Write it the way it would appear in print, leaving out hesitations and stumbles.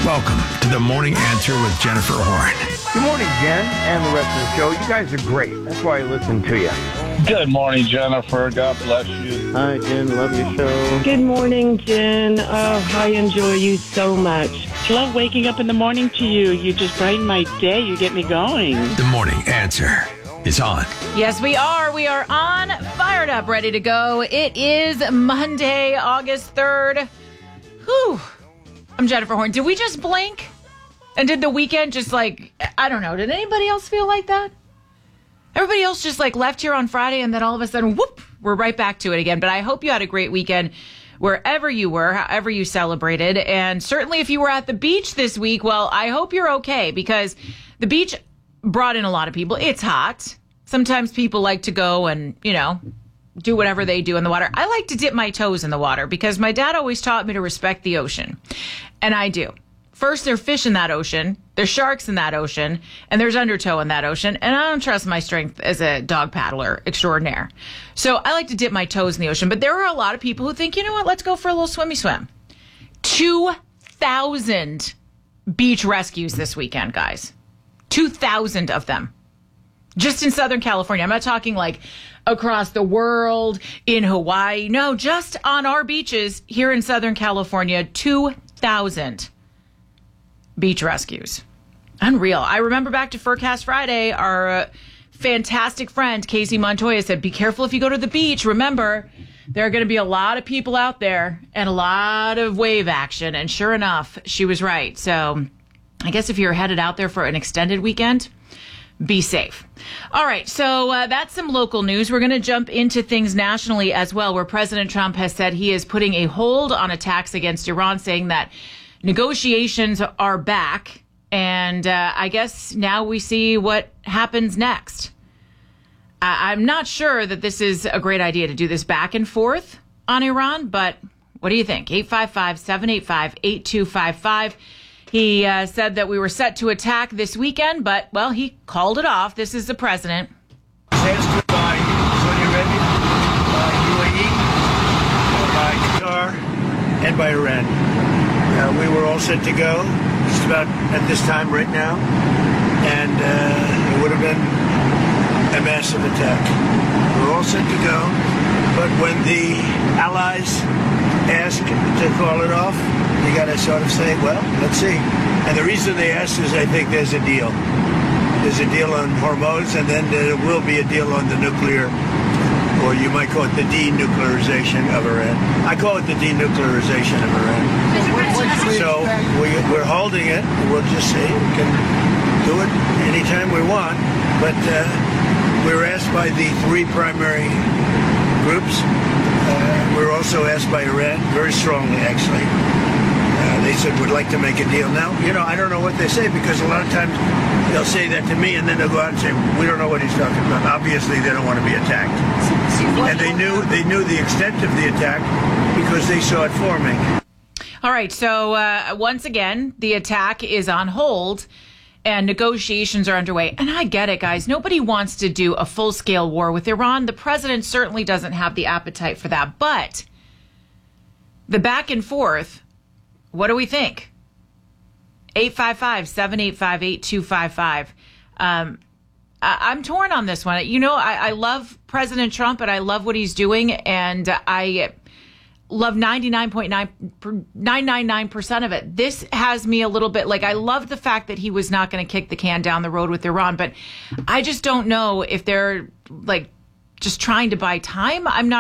Welcome to the Morning Answer with Jennifer Horn. Good morning, Jen, and the rest of the show. You guys are great. That's why I listen to you. Good morning, Jennifer. God bless you. Hi, Jen. Love your show. Good morning, Jen. Oh, I enjoy you so much. Love waking up in the morning to you. You just brighten my day. You get me going. The Morning Answer is on. Yes, we are. We are on, fired up, ready to go. It is Monday, August 3rd. Whew. I'm Jennifer Horn. Did we just blink? And did the weekend just I don't know. Did anybody else feel like that? Everybody else just left here on Friday and then all of a sudden, whoop, we're right back to it again. But I hope you had a great weekend wherever you were, however you celebrated. And certainly if you were at the beach this week, well, I hope you're okay because the beach brought in a lot of people. It's hot. Sometimes people like to go and, do whatever they do in the water. I like to dip my toes in the water because my dad always taught me to respect the ocean. And I do. First, there's fish in that ocean, there's sharks in that ocean, and there's undertow in that ocean, and I don't trust my strength as a dog paddler extraordinaire. So I like to dip my toes in the ocean, but there are a lot of people who think, you know what, let's go for a little swimmy swim. 2,000 beach rescues this weekend, guys. 2,000 of them. Just in Southern California. I'm not talking across the world, in Hawaii. No, just on our beaches here in Southern California, 2,000 beach rescues. Unreal. I remember back to Furcast Friday, our fantastic friend, Casey Montoya, said, be careful if you go to the beach. Remember, there are going to be a lot of people out there and a lot of wave action. And sure enough, she was right. So I guess if you're headed out there for an extended weekend, be safe. All right. So that's some local news. We're going to jump into things nationally as well, where President Trump has said he is putting a hold on attacks against Iran, saying that negotiations are back, and I guess now we see what happens next. I'm not sure that this is a great idea to do this back and forth on Iran, but what do you think? 855-785-8255. He said that we were set to attack this weekend, but, well, he called it off. This is the president. Says by Saudi Arabia, by UAE, by Qatar, and by Iran. We were all set to go, just about at this time right now, and it would have been a massive attack. We were all set to go, but when the allies asked to call it off, you got to sort of say, well, let's see. And the reason they asked is I think there's a deal. There's a deal on Hormuz, and then there will be a deal on the nuclear, or you might call it the denuclearization of Iran. I call it the denuclearization of Iran. So we're holding it. We'll just see. We can do it anytime we want. But we were asked by the three primary groups. We were also asked by Iran, very strongly, actually. They said, we'd like to make a deal. Now, I don't know what they say, because a lot of times they'll say that to me, and then they'll go out and say, we don't know what he's talking about. Obviously, they don't want to be attacked. And they knew the extent of the attack because they saw it forming. All right. So once again, the attack is on hold and negotiations are underway. And I get it, guys. Nobody wants to do a full-scale war with Iran. The president certainly doesn't have the appetite for that. But the back and forth, what do we think? 855-785-8255. I'm torn on this one. I love President Trump, and I love what he's doing, and I love 99.999% of it. This has me a little bit I love the fact that he was not going to kick the can down the road with Iran, but I just don't know if they're just trying to buy time. I'm not